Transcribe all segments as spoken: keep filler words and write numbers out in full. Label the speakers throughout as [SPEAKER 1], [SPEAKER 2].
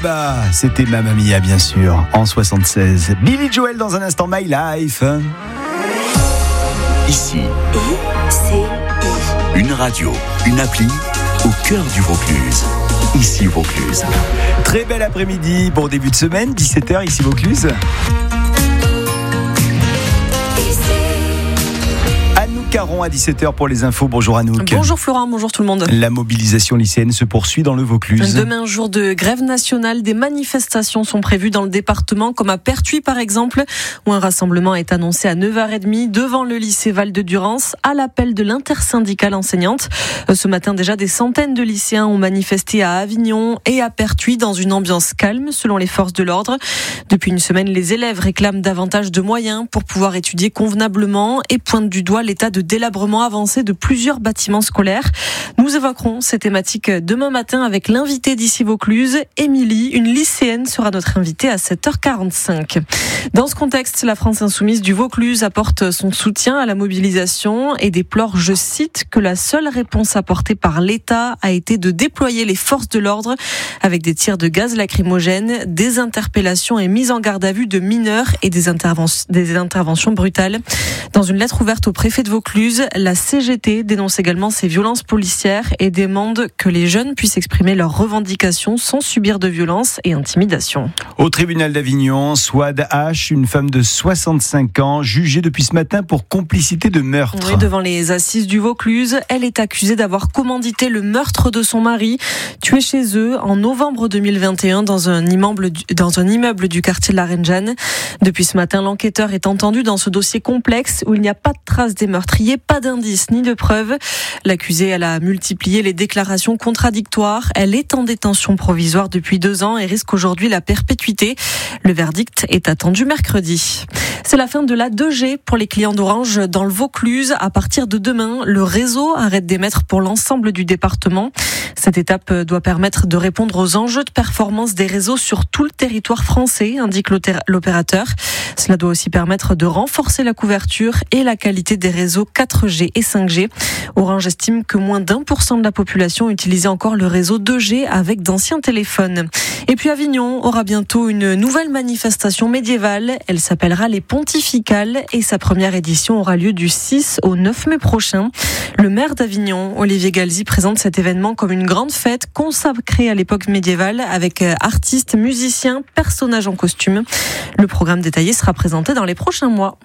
[SPEAKER 1] bah, c'était Mamma Mia, bien sûr, en soixante-seize. Billy Joel dans un instant, My Life.
[SPEAKER 2] Ici,
[SPEAKER 3] I C I.
[SPEAKER 2] une radio, une appli au cœur du Vaucluse. Ici Vaucluse.
[SPEAKER 1] Très bel après-midi, bon début de semaine, dix-sept heures, ici Vaucluse. Anouk Caron à dix-sept heures pour les infos. Bonjour Anouk.
[SPEAKER 4] Bonjour Florent, bonjour tout le monde.
[SPEAKER 1] La mobilisation lycéenne se poursuit dans le Vaucluse.
[SPEAKER 4] Demain, jour de grève nationale, des manifestations sont prévues dans le département, comme à Pertuis par exemple, où un rassemblement est annoncé à neuf heures trente devant le lycée Val-de-Durance, à l'appel de l'intersyndicale enseignante. Ce matin déjà, des centaines de lycéens ont manifesté à Avignon et à Pertuis dans une ambiance calme selon les forces de l'ordre. Depuis une semaine, les élèves réclament davantage de moyens pour pouvoir étudier convenablement et pointent du doigt l'état de délabrement avancé de plusieurs bâtiments scolaires. Nous évoquerons ces thématiques demain matin avec l'invitée d'ici Vaucluse, Émilie, une lycéenne, sera notre invitée à sept heures quarante-cinq. Dans ce contexte, la France Insoumise du Vaucluse apporte son soutien à la mobilisation et déplore, je cite, que la seule réponse apportée par l'État a été de déployer les forces de l'ordre avec des tirs de gaz lacrymogène, des interpellations et mises en garde à vue de mineurs et des, interventions, des interventions brutales. Dans une lettre ouverte au préfet de Vaucluse, la C G T dénonce également ces violences policières et demande que les jeunes puissent exprimer leurs revendications sans subir de violences et intimidations.
[SPEAKER 1] Au tribunal d'Avignon, Souad H, une femme de soixante-cinq ans, jugée depuis ce matin pour complicité de meurtre.
[SPEAKER 4] Oui, devant les assises du Vaucluse, elle est accusée d'avoir commandité le meurtre de son mari, tué chez eux en novembre deux mille vingt et un dans un immeuble du, dans un immeuble du quartier de la Reine-Jeanne. Depuis ce matin, l'enquêteur est entendu dans ce dossier complexe où il n'y a pas de traces des meurtriers, pas d'indices ni de preuves. L'accusée, elle a multiplié les déclarations contradictoires. Elle est en détention provisoire depuis deux ans et risque aujourd'hui la perpétuité. Le verdict est attendu mercredi. C'est la fin de la deux G pour les clients d'Orange dans le Vaucluse. À partir de demain, le réseau arrête d'émettre pour l'ensemble du département. Cette étape doit permettre de répondre aux enjeux de performance des réseaux sur tout le territoire français, indique l'opérateur. Cela doit aussi permettre de renforcer la couverture et la qualité des réseaux quatre G et cinq G. Orange estime que moins d'un pour cent de la population utilisait encore le réseau deux G avec d'anciens téléphones. Et puis Avignon aura bientôt une nouvelle manifestation médiévale. Elle s'appellera les Pontificales et sa première édition aura lieu du six au neuf mai prochain. Le maire d'Avignon, Olivier Galzi, présente cet événement comme une grande fête consacrée à l'époque médiévale avec artistes, musiciens, personnages en costume. Le programme détaillé sera présenté dans les prochains mois.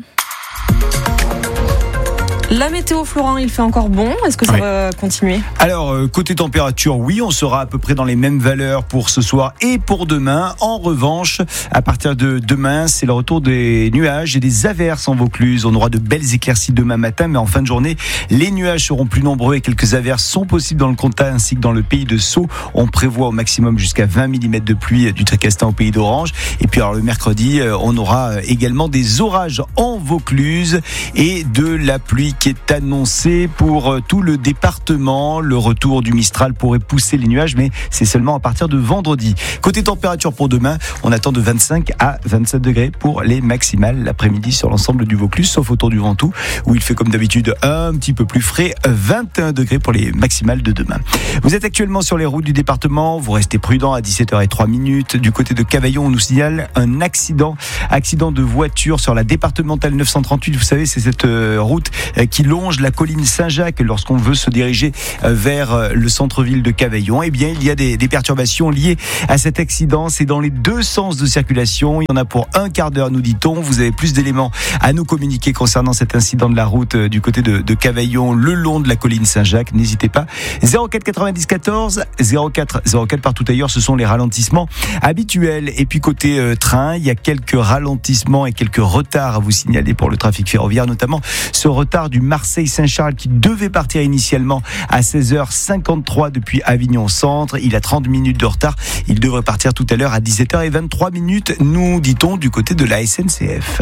[SPEAKER 4] La météo, Florent, il fait encore bon. Est-ce que ça ouais. va continuer ?
[SPEAKER 1] Alors, euh, côté température, oui, on sera à peu près dans les mêmes valeurs pour ce soir et pour demain. En revanche, à partir de demain, c'est le retour des nuages et des averses en Vaucluse. On aura de belles éclaircies demain matin, mais en fin de journée, les nuages seront plus nombreux et quelques averses sont possibles dans le Comtat ainsi que dans le pays de Sceaux. On prévoit au maximum jusqu'à vingt millimètres de pluie du Tricastin au pays d'Orange. Et puis, alors, le mercredi, on aura également des orages en Vaucluse et de la pluie qui est annoncé pour tout le département. Le retour du Mistral pourrait pousser les nuages, mais c'est seulement à partir de vendredi. Côté température pour demain, on attend de vingt-cinq à vingt-sept degrés pour les maximales l'après-midi sur l'ensemble du Vaucluse, sauf autour du Ventoux, où il fait comme d'habitude un petit peu plus frais, vingt et un degrés pour les maximales de demain. Vous êtes actuellement sur les routes du département, vous restez prudent à dix-sept heures zéro trois. Du côté de Cavaillon, on nous signale un accident, accident de voiture sur la départementale neuf cent trente-huit. Vous savez, c'est cette route qui longe la colline Saint-Jacques lorsqu'on veut se diriger vers le centre-ville de Cavaillon. Eh bien, il y a des, des perturbations liées à cet accident. C'est dans les deux sens de circulation. Il y en a pour un quart d'heure, nous dit-on. Vous avez plus d'éléments à nous communiquer concernant cet incident de la route du côté de, de Cavaillon, le long de la colline Saint-Jacques. N'hésitez pas. zéro quatre quatre-vingt-dix quatorze zéro quatre zéro quatre partout ailleurs, ce sont les ralentissements habituels. Et puis côté euh, train, il y a quelques ralentissements et quelques retards à vous signaler pour le trafic ferroviaire, notamment ce retard du Marseille-Saint-Charles qui devait partir initialement à seize heures cinquante-trois depuis Avignon Centre. Il a trente minutes de retard. Il devrait partir tout à l'heure à dix-sept heures vingt-trois, nous dit-on, du côté de la S N C F.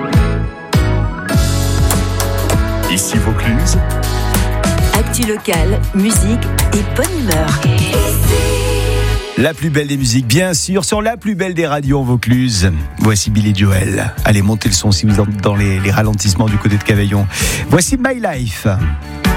[SPEAKER 2] Ici Vaucluse.
[SPEAKER 3] Actu locale, musique et bonne humeur.
[SPEAKER 1] La plus belle des musiques, bien sûr, sur la plus belle des radios en Vaucluse. Voici Billy Joel. Allez, montez le son si vous êtes dans les, les ralentissements du côté de Cavaillon. Voici My Life.